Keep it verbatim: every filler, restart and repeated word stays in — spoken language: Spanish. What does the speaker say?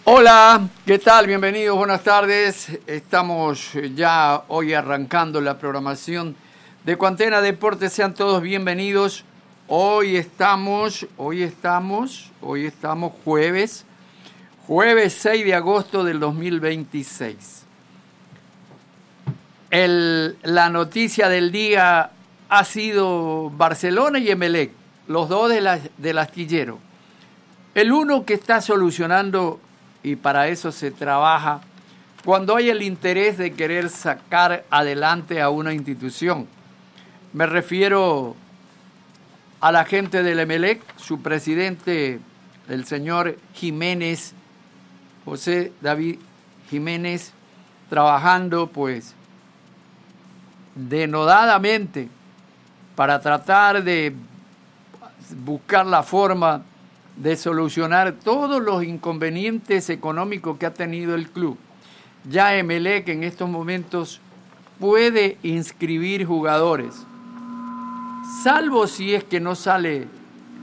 Hola, ¿qué tal? Bienvenidos, buenas tardes. Estamos ya hoy arrancando la programación de Cuantena Deportes. Sean todos bienvenidos. Hoy estamos, hoy estamos, hoy estamos jueves, jueves seis de agosto del dos mil veintiséis. El, la noticia del día ha sido Barcelona y Emelec, los dos de la, del astillero. El uno que está solucionando, y para eso se trabaja, cuando hay el interés de querer sacar adelante a una institución. Me refiero a la gente del Emelec, su presidente, el señor Jiménez, José David Jiménez, trabajando pues denodadamente para tratar de buscar la forma de solucionar todos los inconvenientes económicos que ha tenido el club. Ya Emelec en estos momentos puede inscribir jugadores, salvo si es que no sale